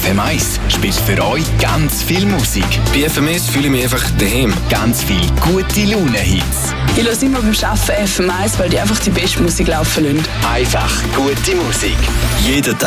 FM1 spielt für euch ganz viel Musik. Bei FM1 fühle ich mich einfach daheim. Ganz viel gute Laune-Hits. Ich höre immer beim Arbeiten FM1, weil die einfach die beste Musik laufen lassen. Einfach gute Musik. Jeden